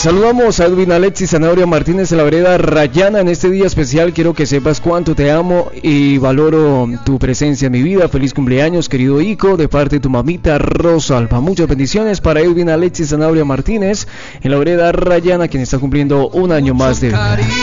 Saludamos a Edwin Alexis Zanahoria Martínez de la vereda Rayana. En este día especial quiero que sepas cuánto te amo y valoro tu presencia en mi vida. Feliz cumpleaños, querido Ico, de parte de tu mamita Rosalba. Muchas bendiciones para Edwin Alexis Zanahoria Martínez en la vereda Rayana, quien está cumpliendo un año más de vida.